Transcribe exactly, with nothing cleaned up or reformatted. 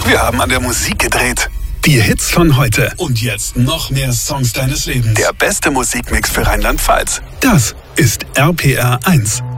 Wir haben an der Musik gedreht. Die Hits von heute. Und jetzt noch mehr Songs deines Lebens. Der beste Musikmix für Rheinland-Pfalz. Das ist R P R eins.